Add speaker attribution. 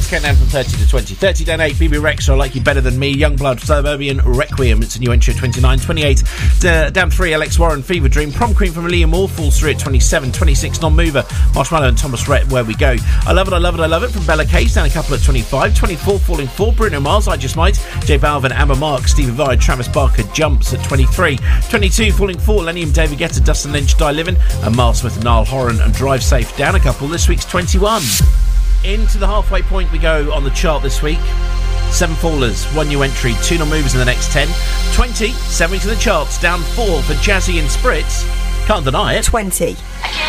Speaker 1: countdown from 30 to 20. 30 down 8, BB Rex, I Like You Better Than Me. Youngblood, Suburban Requiem, it's a new entry at 29. 28, down 3, Alex Warren, Fever Dream. Prom Queen from Liam Moore falls through at 27. 26, Non-Mover, Marshmallow and Thomas Rhett, Where We Go. I Love It, I Love It, I Love It from Bella Case, down a couple at 25. 24, Falling 4, Bruno Mars, I Just Might. J Balvin, Amber Mark, Stevie Vai, Travis Barker, Jumps at 23. 22, Falling 4, Lenny and David Guetta, Dustin Lynch, Die Livin', and Miles Smith and Niall Horan and Drive Safe, down a couple. This week's 21. Into the halfway point we go on the chart this week. 7 fallers, 1 new entry, 2 non-movers in the next 10. 20, 7 to the charts, down 4 for Jazzy and Spritz. Can't deny it.
Speaker 2: 20.
Speaker 3: I can't